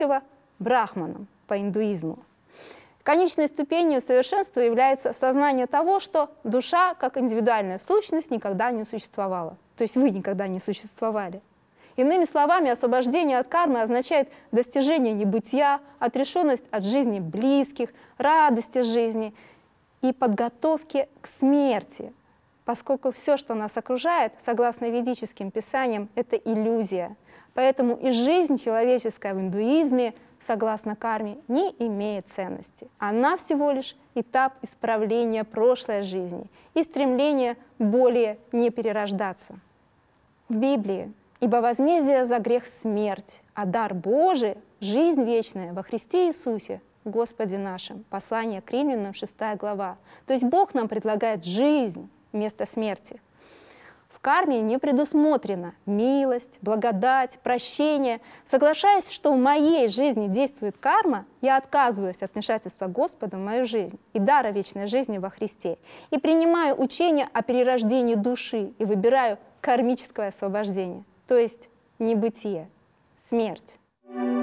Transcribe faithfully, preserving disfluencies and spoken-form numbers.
брахманом по индуизму. Конечной ступенью совершенства является сознание того, что душа как индивидуальная сущность никогда не существовала. То есть вы никогда не существовали. Иными словами, освобождение от кармы означает достижение небытия, отрешенность от жизни близких, радости жизни и подготовки к смерти, поскольку все, что нас окружает, согласно ведическим писаниям, это иллюзия. Поэтому и жизнь человеческая в индуизме, согласно карме, не имеет ценности. Она всего лишь этап исправления прошлой жизни и стремления более не перерождаться. В Библии: «Ибо возмездие за грех — смерть, а дар Божий — жизнь вечная во Христе Иисусе, Господе нашим». Послание к Римлянам, шестая глава. То есть Бог нам предлагает жизнь вместо смерти. В карме не предусмотрена милость, благодать, прощение. Соглашаясь, что в моей жизни действует карма, я отказываюсь от вмешательства Господа в мою жизнь и дара вечной жизни во Христе, и принимаю учение о перерождении души и выбираю кармическое освобождение, то есть небытие, смерть.